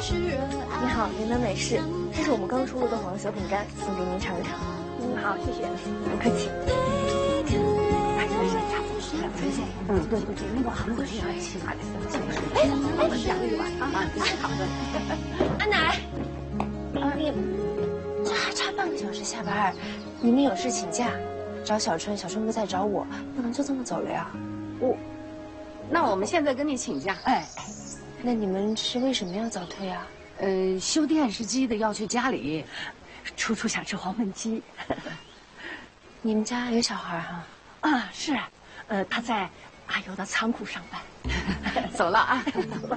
你好，云南美式，这是我们刚出炉的黄油小饼干，送给您尝一尝。 好，谢谢。 不客气。 哎，陈先生，对，那个韩国人要吃饭的，我们讲一碗啊，好的。 安奶，这还差半个小时下班，你们有事请假，找小春，小春不在找我，不能就这么走了呀。 那我们现在跟你请假。哎， 那你们是为什么要早退啊？ 修电视机的要去家里，楚楚想吃黄焖鸡。 你们家有小孩哈？ 啊，是，他在阿尤的仓库上班。走了啊。